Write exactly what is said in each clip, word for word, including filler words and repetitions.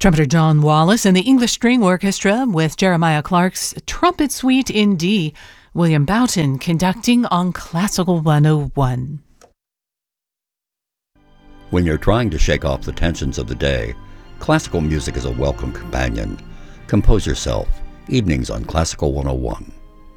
Trumpeter John Wallace and the English String Orchestra with Jeremiah Clark's Trumpet Suite in D. William Boughton conducting on Classical one oh one. When you're trying to shake off the tensions of the day, classical music is a welcome companion. Compose yourself. Evenings on Classical one oh one.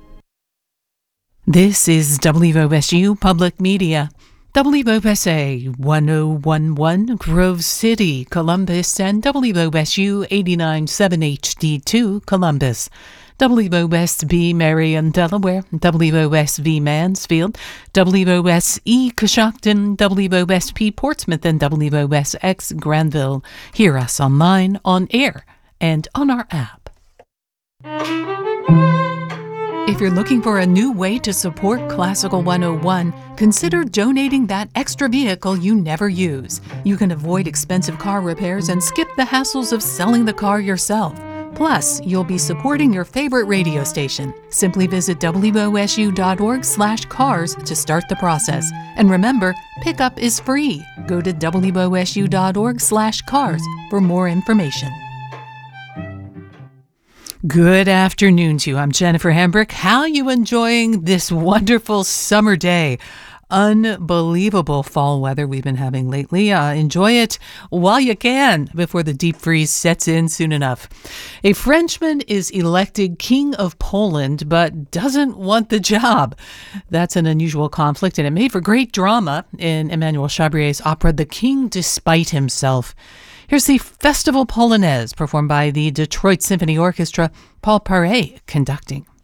This is W O S U Public Media. W O S A one oh one point one Grove City, Columbus, and W O S U eighty-nine point seven H D two, Columbus. W O S B Marion, Delaware, W O S V Mansfield, W O S E Coshocton, W O S P Portsmouth, and W O S X Granville. Hear us online, on air, and on our app. If you're looking for a new way to support Classical one oh one, consider donating that extra vehicle you never use. You can avoid expensive car repairs and skip the hassles of selling the car yourself. Plus, you'll be supporting your favorite radio station. Simply visit W O S U dot org slash cars to start the process. And remember, pickup is free. Go to W O S U dot org slash cars for more information. Good afternoon to you. I'm Jennifer Hambrick. How are you enjoying this wonderful summer day? Unbelievable fall weather we've been having lately. Uh, enjoy it while you can before the deep freeze sets in soon enough. A Frenchman is elected King of Poland but doesn't want the job. That's an unusual conflict, and it made for great drama in Emmanuel Chabrier's opera The King Despite Himself. Here's the Festival Polonaise performed by the Detroit Symphony Orchestra, Paul Paré conducting.